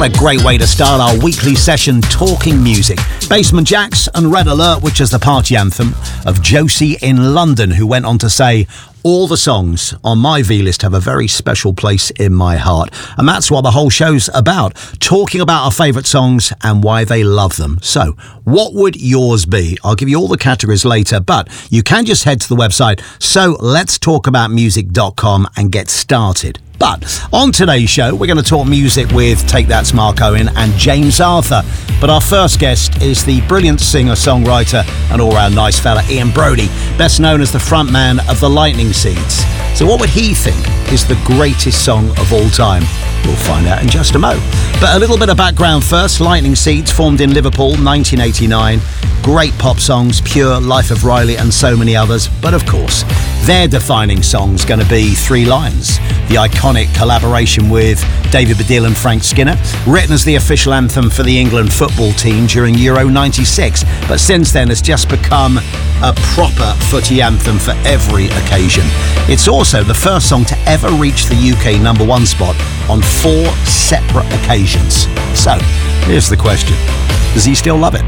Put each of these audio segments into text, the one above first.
a great way to start our weekly session talking music. Basement Jaxx and Red Alert, which is the party anthem of Josie in London, who went on to say, all the songs on my V-list have a very special place in my heart. And that's what the whole show's about, talking about our favourite songs and why they love them. So, what would yours be? I'll give you all the categories later, but you can just head to the website, so let's talkaboutmusic.com and get started. But on today's show, we're going to talk music with Take That's Mark Owen and James Arthur. But our first guest is the brilliant singer-songwriter and all-round nice fella Ian Broudie, best known as the frontman of the Lightning Seeds. So what would he think is the greatest song of all time? We'll find out in just a mo. But a little bit of background first. Lightning Seeds formed in Liverpool, 1989. Great pop songs, Pure, Life of Riley and so many others. But of course, their defining song's going to be Three Lions, the iconic collaboration with David Baddiel and Frank Skinner, written as the official anthem for the England football team during Euro 96. But since then, it's just become a proper footy anthem for every occasion. It's also the first song to ever reach the UK #1 spot on 4 separate occasions. So, here's the question. Does he still love it?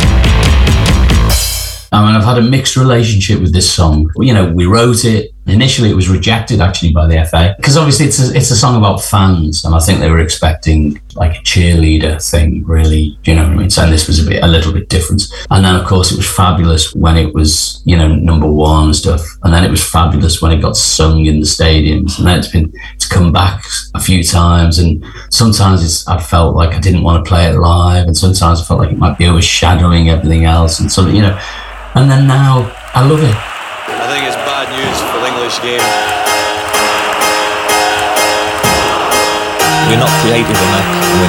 I mean, I've had a mixed relationship with this song. You know, we wrote it. Initially, it was rejected, actually, by the FA. Because obviously, it's a song about fans. And I think they were expecting, like, a cheerleader thing, really. You know what I mean? So this was a little bit different. And then, of course, it was fabulous when it was, you know, #1 and stuff. And then it was fabulous when it got sung in the stadiums. And then it's come back a few times. And sometimes I felt like I didn't want to play it live. And sometimes I felt like it might be overshadowing everything else. And so, you know, and then now I love it. I think it's bad news for the English game. We're not creative enough.